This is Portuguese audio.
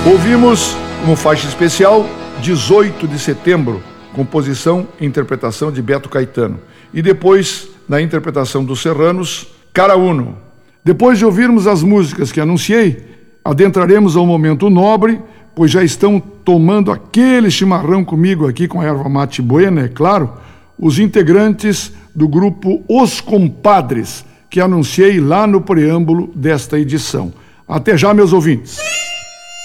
Ouvimos, como faixa especial, 18 de setembro, composição e interpretação de Beto Caetano. E depois, na interpretação dos Serranos, Cara Uno. Depois de ouvirmos as músicas que anunciei, adentraremos ao momento nobre, pois já estão tomando aquele chimarrão comigo aqui com a erva mate buena, é claro, os integrantes do grupo Os Compadres, que anunciei lá no preâmbulo desta edição. Até já, meus ouvintes.